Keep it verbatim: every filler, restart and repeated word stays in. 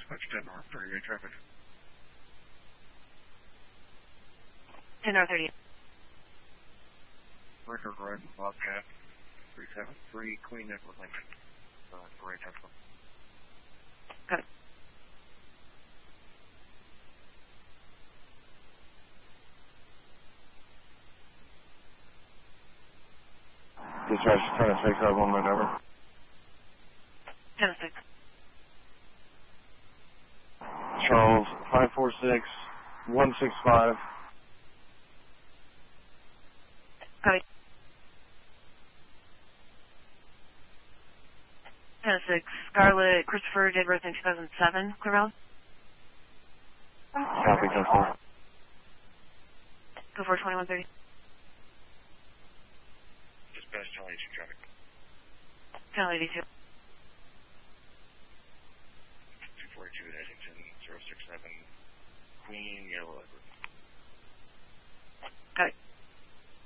Dispatch ten North, thirty-eight traffic. ten North thirty-eight. Record Road, Bobcat, three seven three, Queen Edward Lincoln. Uh, right Tesla. Got it. Dispatch ten oh six, I have one minute over. ten oh six. Charles, five four six, one six five. Copy. ten oh six. Scarlett, Christopher, date birth in two thousand seven, Clearville. Copy, ten four. Go for twenty-one thirty. Dispatch ten eighty-two traffic. ten eighty-two. two forty-two at Edington, zero six seven, Queen Yellow Edward.